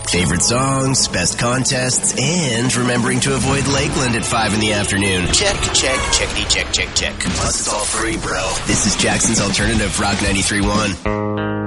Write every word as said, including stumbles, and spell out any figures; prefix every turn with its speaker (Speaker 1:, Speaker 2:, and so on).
Speaker 1: Favorite songs, best contests, and remembering to avoid Lakeland at five in the afternoon. Check, check, checkity, check, check, check. Plus it's all free, bro. This is Jackson's Alternative Rock ninety-three point one.